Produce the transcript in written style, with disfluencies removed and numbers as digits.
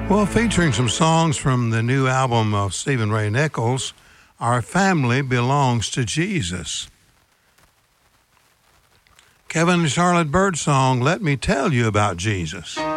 Well, featuring some songs from the new album of Stephen Ray Nichols, Our Family Belongs to Jesus. Kevin and Charlotte Birdsong, Let Me Tell You About Jesus.